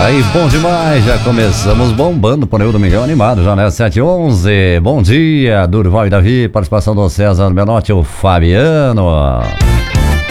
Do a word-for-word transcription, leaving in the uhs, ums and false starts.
Aí, bom demais, já começamos bombando por o Domingão animado, já né, sete e onze. Bom dia, Durval e Davi, participação do César Menotti, o Fabiano.